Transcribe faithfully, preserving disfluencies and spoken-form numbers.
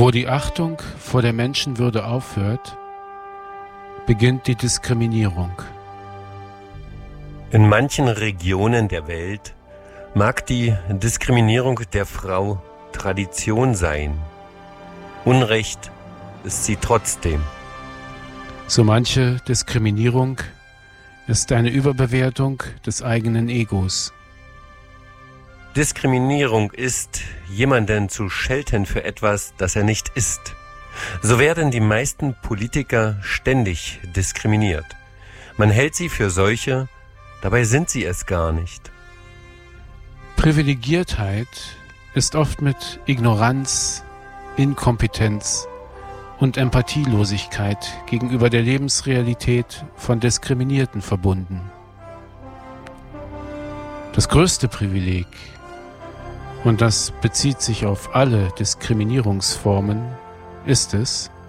Wo die Achtung vor der Menschenwürde aufhört, beginnt die Diskriminierung. In manchen Regionen der Welt mag die Diskriminierung der Frau Tradition sein. Unrecht ist sie trotzdem. So manche Diskriminierung ist eine Überbewertung des eigenen Egos. Diskriminierung ist, jemanden zu schelten für etwas, das er nicht ist. So werden die meisten Politiker ständig diskriminiert. Man hält sie für solche, dabei sind sie es gar nicht. Privilegiertheit ist oft mit Ignoranz, Inkompetenz und Empathielosigkeit gegenüber der Lebensrealität von Diskriminierten verbunden. Das größte Privileg, und das bezieht sich auf alle Diskriminierungsformen, ist es,